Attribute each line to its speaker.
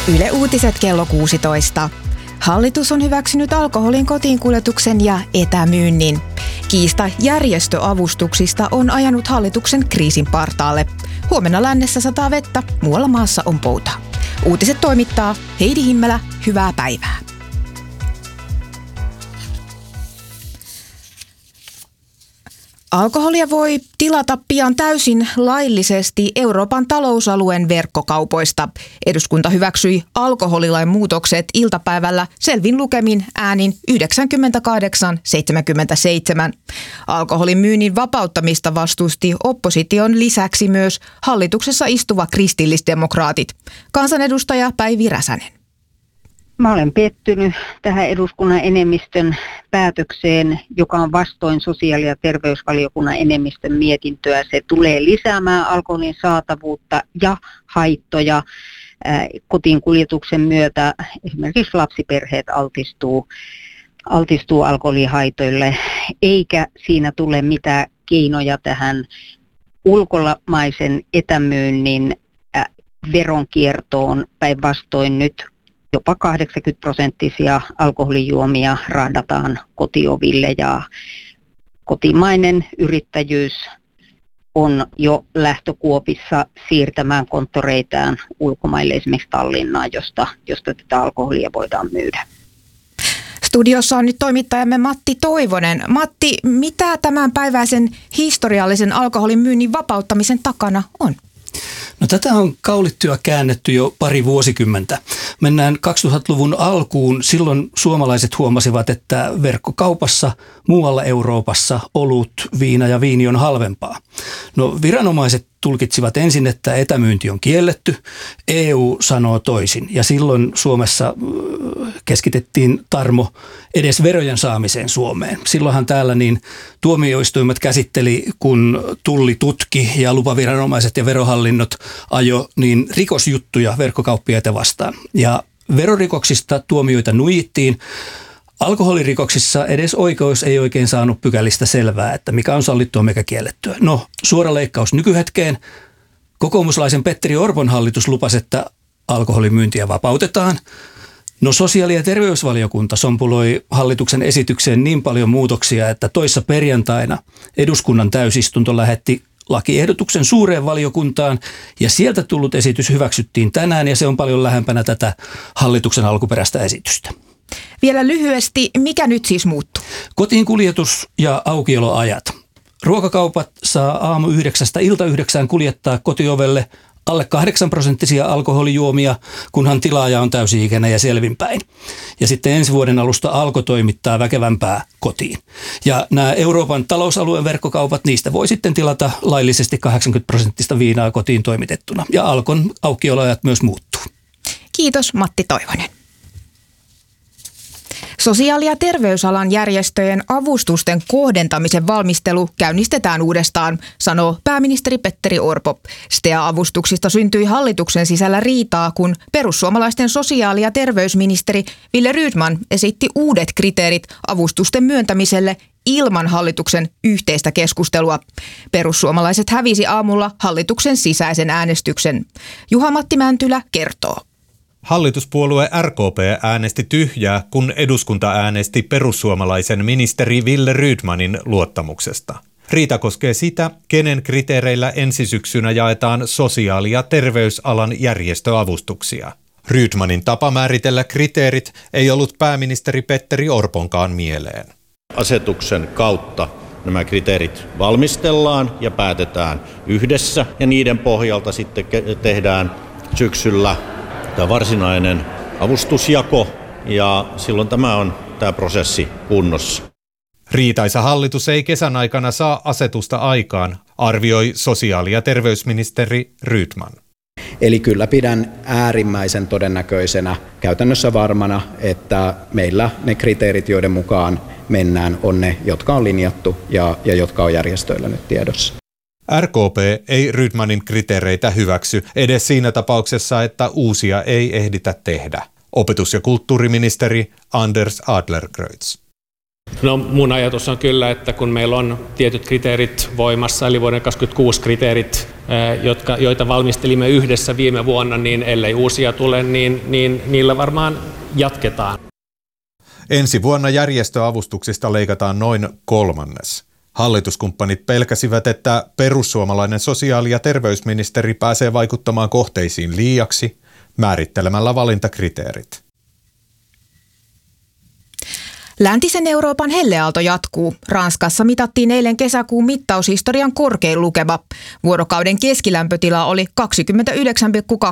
Speaker 1: Yle Uutiset kello 16. Hallitus on hyväksynyt alkoholin kotiinkuljetuksen ja etämyynnin. Kiista järjestöavustuksista on ajanut hallituksen kriisin partaalle. Huomenna lännessä sataa vettä, muualla maassa on pouta. Uutiset toimittaa Heidi Himmelä, hyvää päivää. Alkoholia voi tilata pian täysin laillisesti Euroopan talousalueen verkkokaupoista. Eduskunta hyväksyi alkoholilain muutokset iltapäivällä selvin lukemin äänin 98-77. Alkoholin myynnin vapauttamista vastusti opposition lisäksi myös hallituksessa istuva kristillisdemokraatit. Kansanedustaja Päivi Räsänen.
Speaker 2: Mä olen pettynyt tähän eduskunnan enemmistön päätökseen, joka on vastoin sosiaali- ja terveysvaliokunnan enemmistön mietintöä. Se tulee lisäämään alkoholin saatavuutta ja haittoja. Kotiinkuljetuksen myötä esimerkiksi lapsiperheet altistuu alkoholihaitoille, eikä siinä tule mitään keinoja tähän ulkomaisen etämyynnin veronkiertoon. Päinvastoin nyt jopa 80% alkoholijuomia rahdataan kotioville ja kotimainen yrittäjyys on jo lähtökuopissa siirtämään konttoreitaan ulkomaille, esimerkiksi Tallinnaan, josta tätä alkoholia voidaan myydä.
Speaker 1: Studiossa on nyt toimittajamme Matti Toivonen. Matti, mitä tämänpäiväisen historiallisen alkoholin myynnin vapauttamisen takana on?
Speaker 3: No, tätä on kaulittu ja käännetty jo pari vuosikymmentä. Mennään 2000-luvun alkuun. Silloin suomalaiset huomasivat, että verkkokaupassa muualla Euroopassa olut, viina ja viini on halvempaa. No, viranomaiset tulkitsivat ensin, että etämyynti on kielletty. EU sanoo toisin ja silloin Suomessa keskitettiin tarmo edes verojen saamiseen Suomeen. Silloinhan täällä niin tuomioistuimet käsitteli, kun tulli tutki ja lupaviranomaiset ja verohallinnot ajo niin rikosjuttuja verkkokauppiaita vastaan. Ja verorikoksista tuomioita nuijittiin. Alkoholirikoksissa edes oikeus ei oikein saanut pykälistä selvää, että mikä on sallittua, mikä kiellettyä. No, suora leikkaus nykyhetkeen. Kokoomuslaisen Petteri Orpon hallitus lupasi, että alkoholimyyntiä vapautetaan. No, sosiaali- ja terveysvaliokunta sompuloi hallituksen esitykseen niin paljon muutoksia, että toissa perjantaina eduskunnan täysistunto lähetti lakiehdotuksen suureen valiokuntaan ja sieltä tullut esitys hyväksyttiin tänään ja se on paljon lähempänä tätä hallituksen alkuperäistä esitystä.
Speaker 1: Vielä lyhyesti, mikä nyt siis muuttuu?
Speaker 3: Kotiin kuljetus ja aukioloajat. Ruokakaupat saa aamu 9:00 ilta 9:00 kuljettaa kotiovelle alle 8% alkoholijuomia, kunhan tilaaja on täysi-ikäinen ja selvinpäin. Ja sitten ensi vuoden alusta Alko toimittaa väkevämpää kotiin. Ja nämä Euroopan talousalueen verkkokaupat, niistä voi sitten tilata laillisesti 80% viinaa kotiin toimitettuna. Ja Alkon aukioloajat myös muuttuu.
Speaker 1: Kiitos Matti Toivonen. Sosiaali- ja terveysalan järjestöjen avustusten kohdentamisen valmistelu käynnistetään uudestaan, sanoo pääministeri Petteri Orpo. STEA-avustuksista syntyi hallituksen sisällä riitaa, kun perussuomalaisten sosiaali- ja terveysministeri Wille Rydman esitti uudet kriteerit avustusten myöntämiselle ilman hallituksen yhteistä keskustelua. Perussuomalaiset hävisi aamulla hallituksen sisäisen äänestyksen. Juha-Matti Mäntylä kertoo.
Speaker 4: Hallituspuolue RKP äänesti tyhjää, kun eduskunta äänesti perussuomalaisen ministeri Wille Rydmanin luottamuksesta. Riita koskee sitä, kenen kriteereillä ensi syksynä jaetaan sosiaali- ja terveysalan järjestöavustuksia. Rydmanin tapa määritellä kriteerit ei ollut pääministeri Petteri Orponkaan mieleen.
Speaker 5: Asetuksen kautta nämä kriteerit valmistellaan ja päätetään yhdessä ja niiden pohjalta sitten tehdään syksyllä tämä varsinainen avustusjako ja silloin tämä prosessi kunnossa.
Speaker 4: Riitaisa hallitus ei kesän aikana saa asetusta aikaan, arvioi sosiaali- ja terveysministeri Rydman.
Speaker 6: Eli kyllä pidän äärimmäisen todennäköisenä, käytännössä varmana, että meillä ne kriteerit, joiden mukaan mennään, on ne, jotka on linjattu ja jotka on järjestöillä nyt tiedossa.
Speaker 4: RKP ei Rydmanin kriteereitä hyväksy edes siinä tapauksessa, että uusia ei ehditä tehdä. Opetus- ja kulttuuriministeri Anders Adlercreutz.
Speaker 7: No, mun ajatus on kyllä, että kun meillä on tietyt kriteerit voimassa, eli vuoden 2026 kriteerit joita valmistelimme yhdessä viime vuonna, niin ellei uusia tule, niin niillä varmaan jatketaan.
Speaker 4: Ensi vuonna järjestöavustuksista leikataan noin 1/3. Hallituskumppanit pelkäsivät, että perussuomalainen sosiaali- ja terveysministeri pääsee vaikuttamaan kohteisiin liiaksi määrittelemällä valintakriteerit.
Speaker 1: Läntisen Euroopan helleaalto jatkuu. Ranskassa mitattiin eilen kesäkuun mittaushistorian korkein lukema. Vuorokauden keskilämpötila oli 29,2